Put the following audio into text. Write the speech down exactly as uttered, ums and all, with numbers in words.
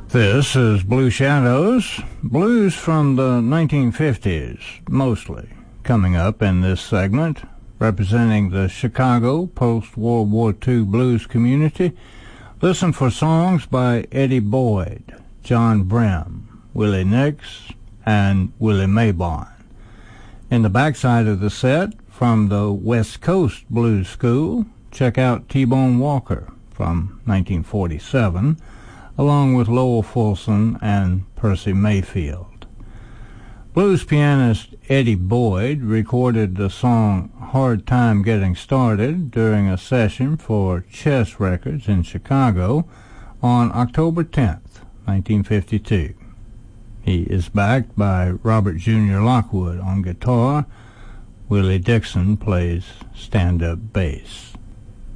This is Blue Shadows, blues from the nineteen fifties, mostly, coming up in this segment, representing the Chicago post-World War Two blues community. Listen for songs by Eddie Boyd, John Brim, Willie Nix, and Willie Mabon. In the backside of the set, from the West Coast Blues School, check out T-Bone Walker from nineteen forty-seven, along with Lowell Fulson and Percy Mayfield. Blues pianist Eddie Boyd recorded the song Hard Time Getting Started during a session for Chess Records in Chicago on October tenth, nineteen fifty-two. He is backed by Robert Junior Lockwood on guitar. Willie Dixon plays stand-up bass.